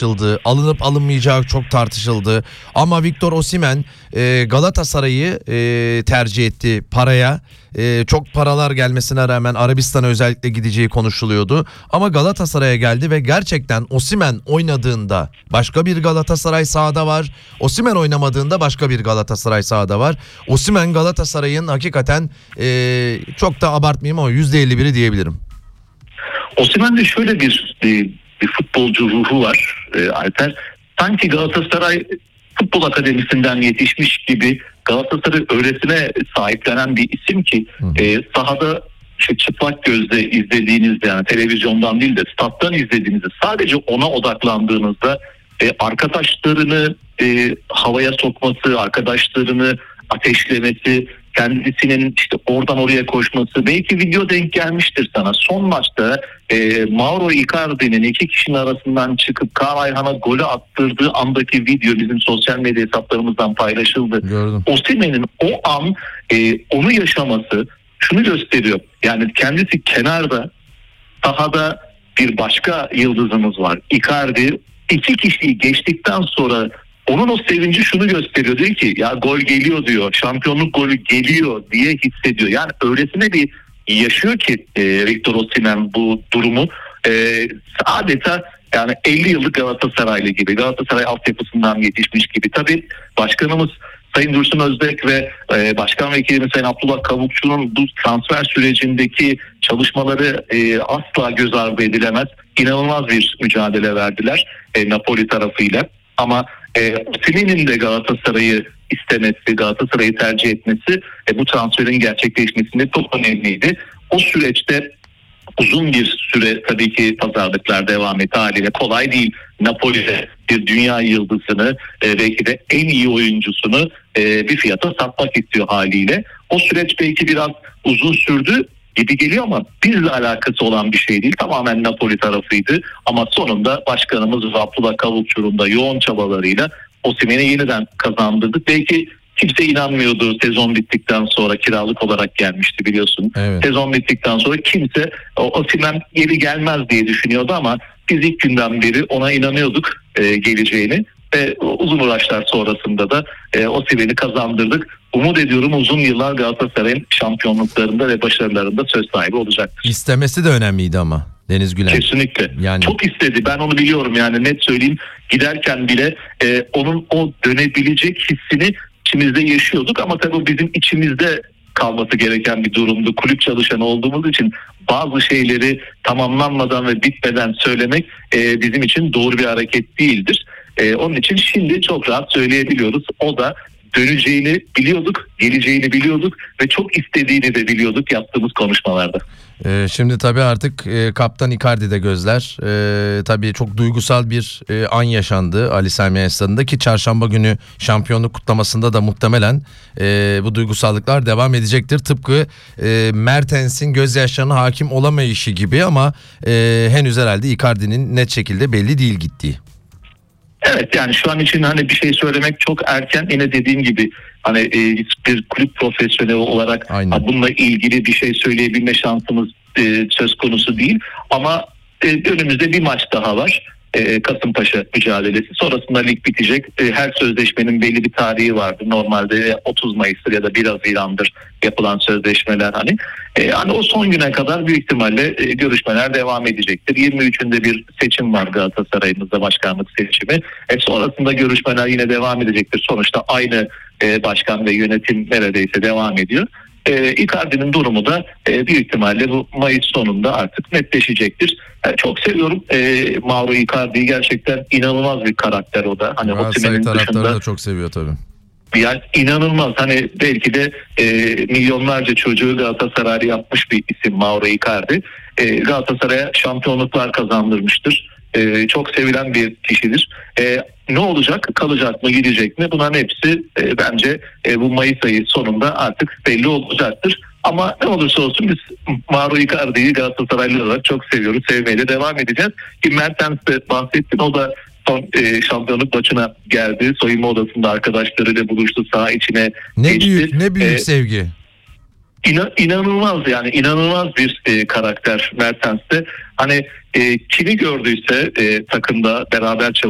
tartışıldı. Alınıp alınmayacağı çok tartışıldı. Ama Victor Osimhen Galatasaray'ı tercih etti paraya. Çok paralar gelmesine rağmen Arabistan'a özellikle gideceği konuşuluyordu. Ama Galatasaray'a geldi ve gerçekten Osimhen oynadığında başka bir Galatasaray sahada var. Osimhen oynamadığında başka bir Galatasaray sahada var. Osimhen Galatasaray'ın hakikaten çok da abartmayayım ama %51'i diyebilirim. Osimhen'de şöyle bir futbolcu ruhu var Alper. Sanki Galatasaray Futbol Akademisi'nden yetişmiş gibi Galatasaray öğresine sahiplenen bir isim ki sahada çıplak gözle izlediğinizde, yani televizyondan değil de stat'tan izlediğinizde, sadece ona odaklandığınızda arkadaşlarını havaya sokması, arkadaşlarını ateşlemesi, kendisinin işte oradan oraya koşması, belki video denk gelmiştir sana. Son maçta Mauro Icardi'nin iki kişinin arasından çıkıp Kaan Ayhan'a golü attırdığı andaki video bizim sosyal medya hesaplarımızdan paylaşıldı. Osimhen'in o an onu yaşaması şunu gösteriyor. Yani kendisi kenarda, sahada bir başka yıldızımız var, Icardi. İki kişiyi geçtikten sonra onun o sevinci şunu gösteriyor. Diyor ki ya gol geliyor diyor. Şampiyonluk golü geliyor diye hissediyor. Yani öylesine bir yaşıyor ki Victor Osimhen bu durumu. Adeta yani 50 yıllık Galatasaraylı gibi. Galatasaray altyapısından yetişmiş gibi. Tabii başkanımız Sayın Dursun Özbek ve Başkan Vekilimiz Sayın Abdullah Kavukçu'nun bu transfer sürecindeki çalışmaları asla göz ardı edilemez. İnanılmaz bir mücadele verdiler Napoli tarafıyla. Ama Osimhen'in de Galatasaray'ı istemesi, Galatasaray'ı tercih etmesi bu transferin gerçekleşmesinde çok önemliydi. O süreçte uzun bir süre tabii ki pazarlıklar devam etti haliyle. Kolay değil Napoli'de bir dünya yıldızını, belki de en iyi oyuncusunu bir fiyata satmak istiyor haliyle. O süreç belki biraz uzun sürdü gibi geliyor ama bizle alakası olan bir şey değil. Tamamen Napoli tarafıydı ama sonunda başkanımız Abdullah Kavukçu'nun da yoğun çabalarıyla Osimhen'i yeniden kazandırdık. Belki kimse inanmıyordu sezon bittikten sonra, kiralık olarak gelmişti biliyorsun. Evet. Sezon bittikten sonra kimse Osimhen geri gelmez diye düşünüyordu ama biz ilk günden beri ona inanıyorduk geleceğini. Ve uzun uğraşlar sonrasında da Osimhen'i kazandırdık. Umut ediyorum uzun yıllar Galatasaray'ın şampiyonluklarında ve başarılarında söz sahibi olacaktır. İstemesi de önemliydi ama Deniz Gülen. Kesinlikle. Yani... Çok istedi. Ben onu biliyorum, yani net söyleyeyim. Giderken bile onun o dönebilecek hissini içimizde yaşıyorduk ama tabii bizim içimizde kalması gereken bir durumdu. Kulüp çalışanı olduğumuz için bazı şeyleri tamamlanmadan ve bitmeden söylemek bizim için doğru bir hareket değildir. Onun için şimdi çok rahat söyleyebiliyoruz. O da döneceğini biliyorduk, geleceğini biliyorduk ve çok istediğini de biliyorduk yaptığımız konuşmalarda. Şimdi tabii artık kaptan Icardi'de gözler. Tabii çok duygusal bir an yaşandı Ali Sami Yen Stadı'nda ki çarşamba günü şampiyonluk kutlamasında da muhtemelen bu duygusallıklar devam edecektir. Tıpkı Mertens'in gözyaşlarına hakim olamayışı gibi ama henüz herhalde Icardi'nin net şekilde belli değil gittiği. Evet, yani şu an için hani bir şey söylemek çok erken. Yine dediğim gibi hani bir kulüp profesyoneli olarak bununla ilgili bir şey söyleyebilme şansımız söz konusu değil. Ama önümüzde bir maç daha var. Kasımpaşa mücadelesi. Sonrasında lig bitecek. Her sözleşmenin belli bir tarihi vardır. Normalde 30 Mayıs'tır ya da 1 Haziran'dır yapılan sözleşmeler hani. Hani o son güne kadar büyük ihtimalle görüşmeler devam edecektir. 23'ünde bir seçim var Galatasaray'ımızda, başkanlık seçimi. Sonrasında görüşmeler yine devam edecektir. Sonuçta aynı başkan ve yönetim neredeyse devam ediyor. Icardi'nin durumu da büyük ihtimalle bu Mayıs sonunda artık netleşecektir. Çok seviyorum Mauro Icardi'yi, gerçekten inanılmaz bir karakter o da. Hani Osimhen'in taraftarı da çok seviyor tabii. Yani inanılmaz, hani belki de milyonlarca çocuğu Galatasaray'ı yapmış bir isim Mauro Icardi. Galatasaray'a şampiyonluklar kazandırmıştır. Çok sevilen bir kişidir. Ne olacak? Kalacak mı? Gidecek mi? Bunların hepsi bence bu Mayıs ayı sonunda artık belli olacaktır. Ama ne olursa olsun biz Mauro Icardi'yi Galatasaraylı olarak çok seviyoruz. Sevmeye de devam edeceğiz. Ki Mertens'te bahsettin. O da son şampiyonluk maçına geldi. Soyunma odasında arkadaşlarıyla buluştu. Saha içine geçti. Ne büyük sevgi. İnanılmaz, yani inanılmaz bir karakter Mertens'te. Hani kimi gördüyse takımda beraber